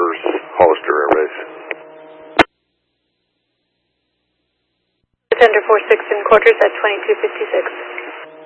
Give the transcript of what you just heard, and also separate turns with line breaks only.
quarters, Hollister Air Base.
Tender 46 in quarters at 2256.